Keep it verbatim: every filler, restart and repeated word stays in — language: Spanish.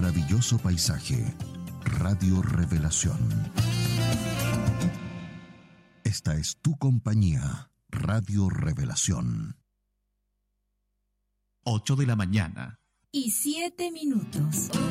maravilloso paisaje. Radio Revelación. Esta es tu compañía, Radio Revelación. ocho de la mañana. Y siete minutos.